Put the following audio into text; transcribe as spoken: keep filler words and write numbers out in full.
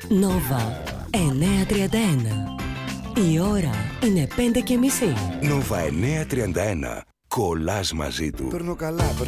Νόβα εννιακόσια τριάντα ένα. Η ώρα είναι πέντε και μισή. Νόβα εννιακόσια τριάντα ένα. Κολλάς μαζί του. Παίρνω καλά, παίρνω